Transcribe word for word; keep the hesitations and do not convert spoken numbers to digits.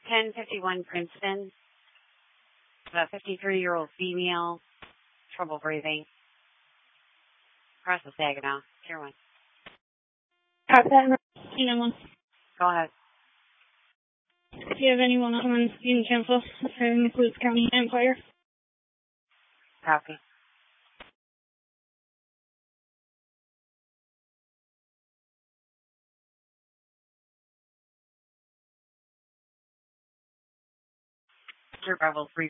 ten fifty-one Princeton. A fifty-three-year-old female, trouble breathing. Across the Saginaw. Tier one. Copy that. Anyone? Go ahead. Do you have anyone on Stephen Cancel serving the Clues County Empire? Copy. Bravo three